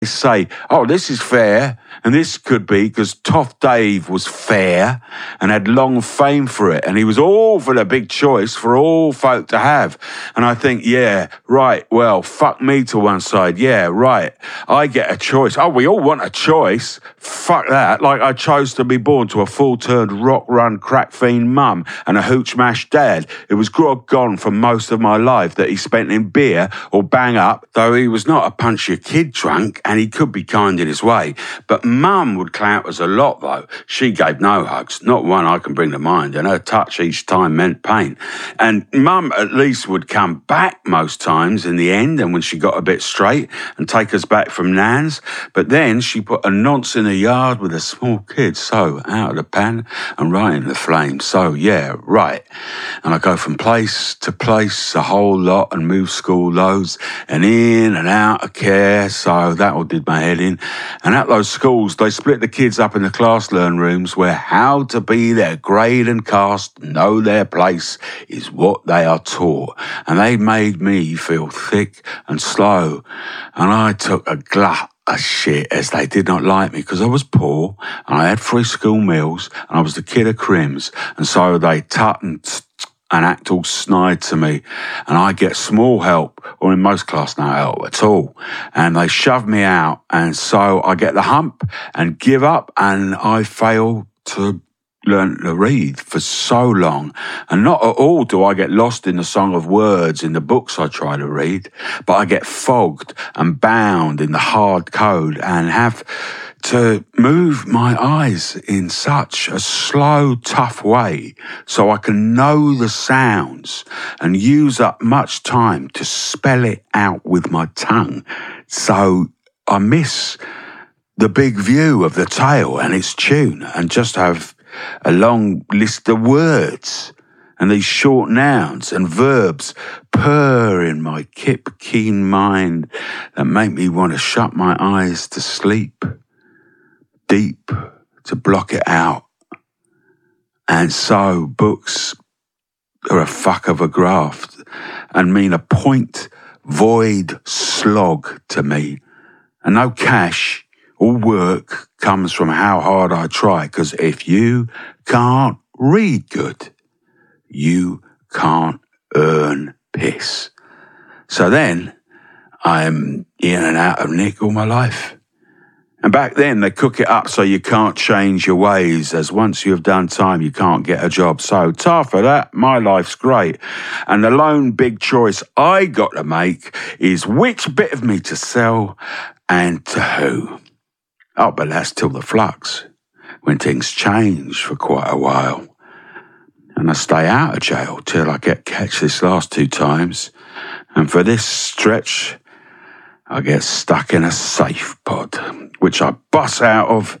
say, oh, this is fair, and this could be because Toff Dave was fair and had long fame for it, and he was all for the big choice for all folk to have. And I think, yeah, right, well, fuck me to one side. Yeah, right, I get a choice. Oh, we all want a choice. Fuck that. Like, I chose to be born to a full-turned rock-run crack fiend mum and a hooch-mash dad. It was grog gone for most of my life that he spent in beer or bang up, though he was not a punch-your-kid drunk, and he could be kind in his way. But Mum would clout us a lot, though. She gave no hugs, not one I can bring to mind, and her touch each time meant pain. And Mum at least would come back most times in the end, and when she got a bit straight, and take us back from Nan's. But then she put a nonce in the yard with a small kid, so out of the pan and right in the flames. So, yeah, right. And I go from place to place a whole lot and move school loads and in and out of care, so that all did my head in. And at those schools, they split the kids up in the class learn rooms where how to be their grade and caste, know their place, is what they are taught. And they made me feel thick and slow. And I took a glut of shit as they did not like me because I was poor and I had free school meals and I was the kid of crims. And so they tut and act all snide to me, and I get small help, or in most class no help at all, and they shove me out, and so I get the hump and give up, and I fail to learn to read for so long. And not at all do I get lost in the song of words in the books I try to read, but I get fogged and bound in the hard code and have to move my eyes in such a slow, tough way so I can know the sounds and use up much time to spell it out with my tongue. So I miss the big view of the tale and its tune and just have a long list of words and these short nouns and verbs purr in my keen mind that make me want to shut my eyes to sleep. Deep to block it out. And so books are a fuck of a graft and mean a point void slog to me. And no cash or work comes from how hard I try, because if you can't read good, you can't earn piss. So then I'm in and out of Nick all my life. And back then, they cook it up so you can't change your ways, as once you have done time, you can't get a job. So, tar for that, my life's great. And the lone big choice I got to make is which bit of me to sell and to who. Oh, but that's till the flux, when things change for quite a while. And I stay out of jail till I get catch this last 2 times. And for this stretch, I get stuck in a safe pod, which I bust out of,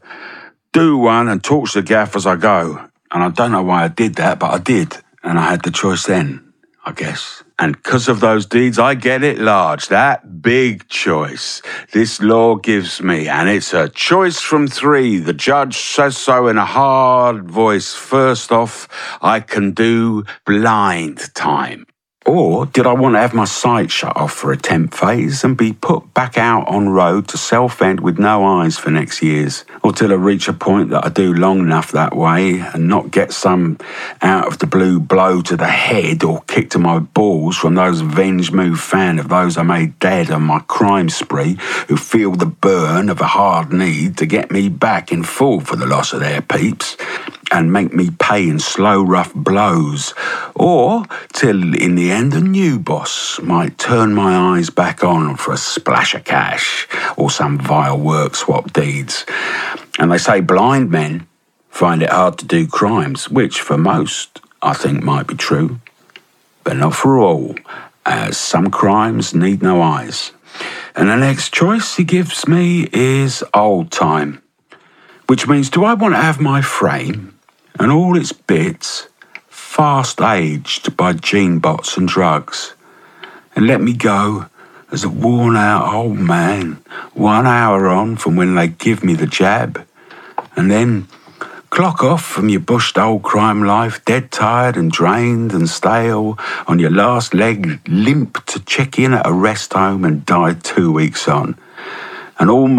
do one and talk to the gaff as I go. And I don't know why I did that, but I did. And I had the choice then, I guess. And because of those deeds, I get it large, that big choice this law gives me. And it's a choice from 3. The judge says so in a hard voice. First off, I can do blind time. Or did I want to have my sight shut off for a temp phase and be put back out on road to Southend with no eyes for next years? Or till I reach a point that I do long enough that way and not get some out of the blue blow to the head or kick to my balls from those venge move fan of those I made dead on my crime spree who feel the burn of a hard need to get me back in full for the loss of their peeps and make me pay in slow, rough blows. Or till, in the end, a new boss might turn my eyes back on for a splash of cash or some vile work swap deeds. And they say blind men find it hard to do crimes, which for most I think might be true, but not for all, as some crimes need no eyes. And the next choice he gives me is old time, which means do I want to have my frame and all its bits fast aged by gene bots and drugs, and let me go as a worn out old man 1 hour on from when they give me the jab, and then clock off from your bushed old crime life, dead tired and drained and stale, on your last leg limp to check in at a rest home and die 2 weeks on. and all